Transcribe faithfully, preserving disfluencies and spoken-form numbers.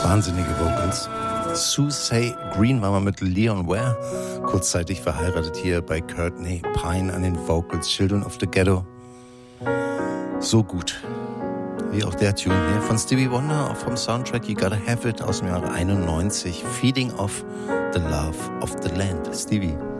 Wahnsinnige Vocals. Susie Green war mal mit Leon Ware kurzzeitig verheiratet, hier bei Courtney Pine an den Vocals. Children of the Ghetto. So gut. Wie auch der Tune hier von Stevie Wonder, auch vom Soundtrack You Gotta Have It aus dem Jahre einundneunzig. Feeding off the Love of the Land. Stevie.